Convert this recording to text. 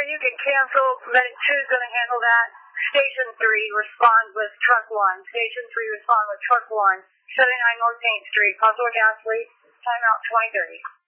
you can cancel. Medic 2 is going to handle that. Station 3, respond with truck 1. Station 3, respond with truck 1. 79 North Main Street. Possible gas leak. Timeout 2030.